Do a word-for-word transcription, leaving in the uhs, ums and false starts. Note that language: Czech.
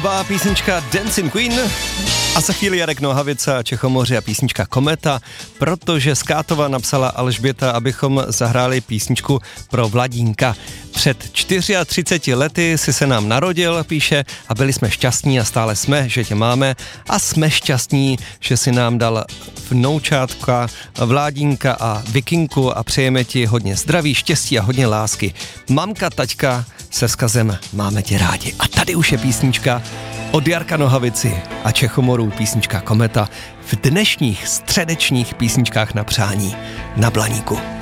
Nová písnička Dancing Queen a za chvíli Jarek Nohavica a Čechomoři a písnička Kometa, protože z Kátova napsala Alžběta, abychom zahráli písničku pro Vladínka. Před třiceti čtyřmi lety si se nám narodil, píše, a byli jsme šťastní a stále jsme, že tě máme a jsme šťastní, že si nám dal vnoučátka Vládínka a Vikinku a přejeme ti hodně zdraví, štěstí a hodně lásky. Mamka, taťka se vzkazem máme tě rádi. A tady už je písnička od Jarka Nohavici a Čechomorů, písnička Kometa v dnešních středečních písničkách na přání na Blaníku.